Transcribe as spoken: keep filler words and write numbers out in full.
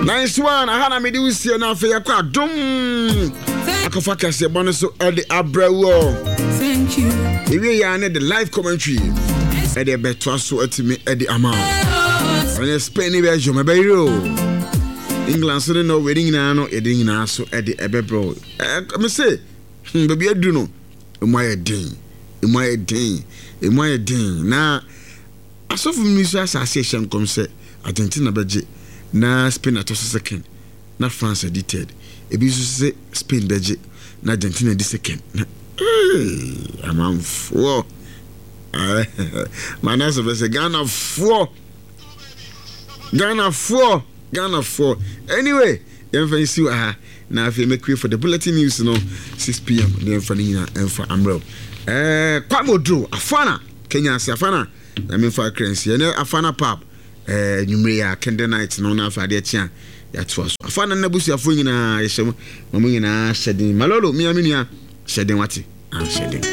Nice one. I had a me do see na fe yakwa dum. Akofa kase bono so e de abrawo. Thank you. Ewe ya na the live commentary. E de beto so atimi e de ama. When Spain be jom be ro. England so no wedding na no e de nyina so e de ebebro. E me say, hm be adu no. E mo ye din. E mo ye din. E mo ye din. Na asofu mi so asase hye nkom se Argentina beje. Na Spain at second, na France at third. Ebi so say Spain beje, na Argentina di second. Hey, I'm on four. My nice of say Ghana four. Ghana four. Ghana four. Anyway, you can see what now if you make way for the bulletin news, you know, six p.m. Then for Nina and for Amro. Eh, Kwamo Drew, Afana, Kenya, Afana. I mean for currency, and Afana pub. Eh nyumria kende night no na fa de chia ya to so afa na nabusu afo nyina yesem mamu nyina hyeden malolo mi aminia hyeden wate ah hyeden